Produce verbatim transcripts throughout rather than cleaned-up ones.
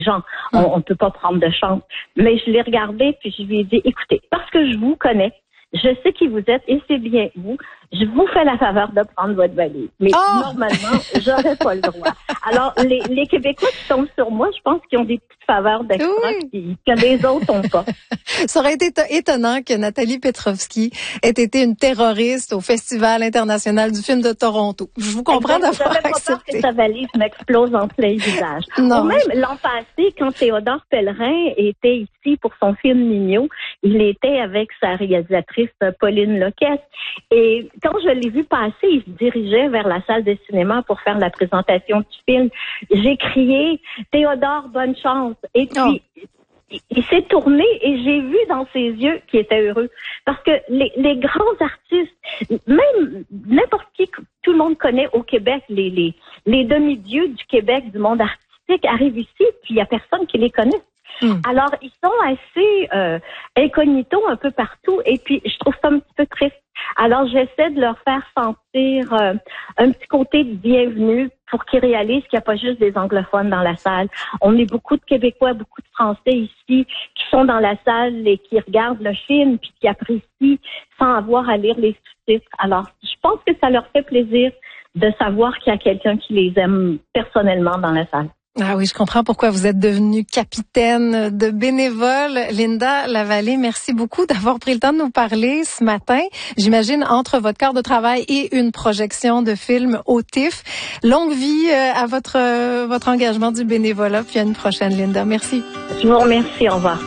gens. On ne peut pas prendre de chance. Mais je l'ai regardé puis je lui ai dit, écoutez, parce que je vous connais, je sais qui vous êtes et c'est bien vous. Je vous fais la faveur de prendre votre valise. Mais oh! normalement, j'aurais pas le droit. Alors, les, les Québécois qui tombent sur moi, je pense qu'ils ont des petites faveurs d'extra oui. qui, que les autres n'ont pas. Ça aurait été étonnant que Nathalie Petrovski ait été une terroriste au Festival international du film de Toronto. Je vous comprends exact, d'avoir pas accepté. peur que sa valise m'explose en plein visage. Non. Ou même l'an passé, quand Théodore Pellerin était ici pour son film Mignot, il était avec sa réalisatrice Pauline Loquette. Et quand je l'ai vu passer, il se dirigeait vers la salle de cinéma pour faire la présentation du film. J'ai crié « Théodore, bonne chance !» Et puis, oh. il, il s'est tourné et j'ai vu dans ses yeux qu'il était heureux. Parce que les, les grands artistes, même n'importe qui que tout le monde connaît au Québec, les, les, les demi-dieux du Québec, du monde artistique, arrivent ici, puis il n'y a personne qui les connaît. Mmh. Alors, ils sont assez euh, incognito un peu partout et puis je trouve ça un petit peu triste. Alors, j'essaie de leur faire sentir euh, un petit côté de bienvenue pour qu'ils réalisent qu'il n'y a pas juste des anglophones dans la salle. On est beaucoup de Québécois, beaucoup de Français ici qui sont dans la salle et qui regardent le film puis qui apprécient sans avoir à lire les sous-titres. Alors, je pense que ça leur fait plaisir de savoir qu'il y a quelqu'un qui les aime personnellement dans la salle. Ah oui, je comprends pourquoi vous êtes devenue capitaine de bénévoles. Linda Lavallée, merci beaucoup d'avoir pris le temps de nous parler ce matin. J'imagine entre votre quart de travail et une projection de film au T I F. Longue vie à votre votre engagement du bénévolat. Puis à une prochaine, Linda. Merci. Je vous remercie. Au revoir.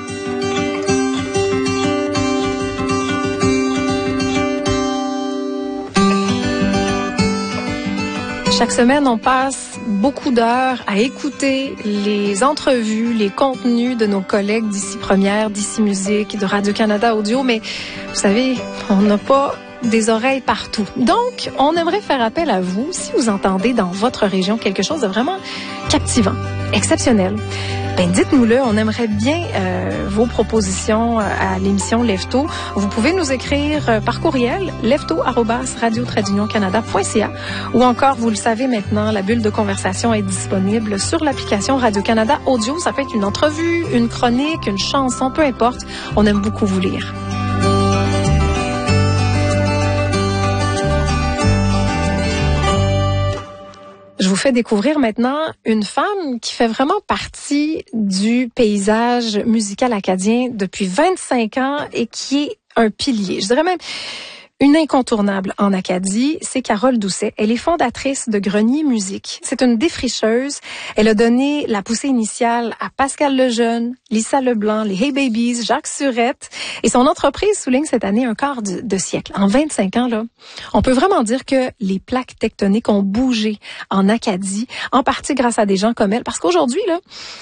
Chaque semaine, on passe beaucoup d'heures à écouter les entrevues, les contenus de nos collègues d'Ici Première, d'Ici Musique, de Radio-Canada Audio, mais vous savez, on n'a pas des oreilles partout. Donc, on aimerait faire appel à vous si vous entendez dans votre région quelque chose de vraiment captivant, exceptionnel. Ben, dites-nous-le, on aimerait bien euh, vos propositions à l'émission Lève-Tôt. Vous pouvez nous écrire euh, par courriel lève-tôt arobase radio tiret union canada point c a ou encore, vous le savez maintenant, la bulle de conversation est disponible sur l'application Radio-Canada Audio. Ça peut être une entrevue, une chronique, une chanson, peu importe. On aime beaucoup vous lire. Je vous fais découvrir maintenant une femme qui fait vraiment partie du paysage musical acadien depuis vingt-cinq ans et qui est un pilier. Je dirais même une incontournable en Acadie, c'est Carole Doucet. Elle est fondatrice de Grenier Musique. C'est une défricheuse. Elle a donné la poussée initiale à Pascal Lejeune, Lisa Leblanc, les Hey Babies, Jacques Surette. Et son entreprise souligne cette année un quart de, de siècle. En vingt-cinq ans, là, on peut vraiment dire que les plaques tectoniques ont bougé en Acadie, en partie grâce à des gens comme elle. Parce qu'aujourd'hui, là,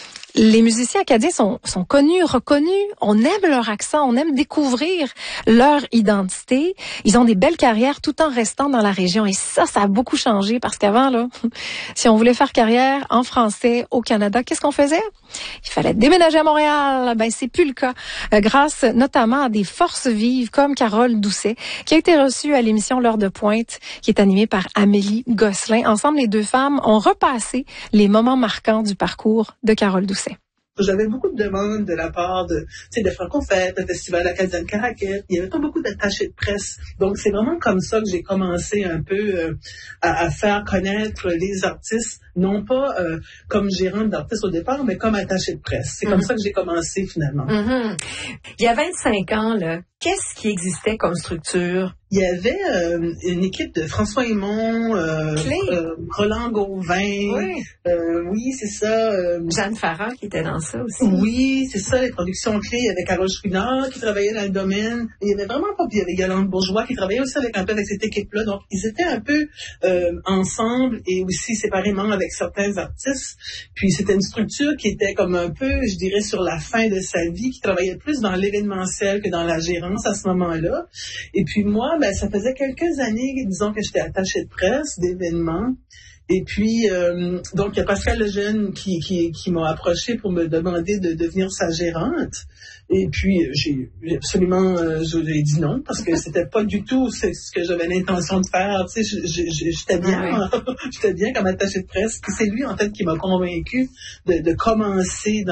les musiciens acadiens sont, sont connus, reconnus. On aime leur accent, on aime découvrir leur identité. Ils ont des belles carrières tout en restant dans la région. Et ça, ça a beaucoup changé parce qu'avant, là, si on voulait faire carrière en français au Canada, qu'est-ce qu'on faisait? Il fallait déménager à Montréal. Ben, c'est plus le cas. Euh, grâce notamment à des forces vives comme Carole Doucet, qui a été reçue à l'émission L'heure de pointe, qui est animée par Amélie Gosselin. Ensemble, les deux femmes ont repassé les moments marquants du parcours de Carole Doucet. J'avais beaucoup de demandes de la part de, tu sais, de Francofête, de Festival acadien de Caraquet. Il y avait pas beaucoup d'attachés de presse. Donc, c'est vraiment comme ça que j'ai commencé un peu euh, à, à faire connaître les artistes, non pas euh, comme gérante d'artistes au départ, mais comme attaché de presse. C'est mm-hmm. comme ça que j'ai commencé finalement. Mm-hmm. Il y a vingt-cinq ans, là, qu'est-ce qui existait comme structure? Il y avait euh, une équipe de François Aymon, euh, euh, Roland Gauvin, oui, euh, oui c'est ça. Euh, Jeanne Farah qui était dans ça aussi. Oui, c'est ça, les productions clés. Il y avait Carole Chouinard qui travaillait dans le domaine. Il y avait vraiment pas, puis il y avait Yolande Bourgeois qui travaillait aussi avec un peu avec cette équipe-là. Donc, ils étaient un peu euh, ensemble et aussi séparément avec certains artistes. Puis, c'était une structure qui était comme un peu, je dirais, sur la fin de sa vie, qui travaillait plus dans l'événementiel que dans la gérance à ce moment-là. Et puis moi, ben, ça faisait quelques années, disons, que j'étais attachée de presse, d'événements. Et puis, euh, donc, il y a Pascal Lejeune qui, qui, qui m'a approché pour me demander de devenir sa gérante. Et puis, j'ai absolument, euh, j'ai dit non, parce que c'était pas du tout ce, ce que j'avais l'intention de faire. Tu sais, j'étais bien, j'étais bien comme attachée de presse. Puis c'est lui, en fait, qui m'a convaincu de, de commencer dans